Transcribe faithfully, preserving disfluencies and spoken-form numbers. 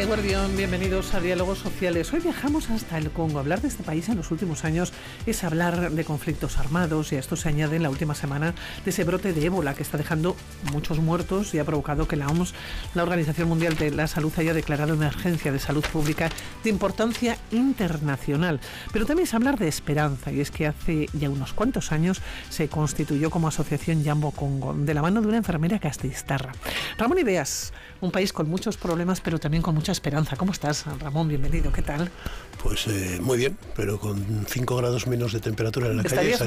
Eguardión, bienvenidos a Diálogos Sociales. Hoy viajamos hasta el Congo. Hablar de este país en los últimos años es hablar de conflictos armados, y a esto se añade en la última semana de ese brote de ébola que está dejando muchos muertos y ha provocado que la O M S, la Organización Mundial de la Salud, haya declarado emergencia de salud pública de importancia internacional. Pero también es hablar de esperanza, y es que hace ya unos cuantos años se constituyó como asociación Jambo Congo, de la mano de una enfermera castellistarra. Ramón Ideas, un país con muchos problemas, pero también con mucha esperanza. ¿Cómo estás, Ramón? Bienvenido, ¿qué tal? Pues eh, muy bien, pero con cinco grados menos de temperatura en la calle.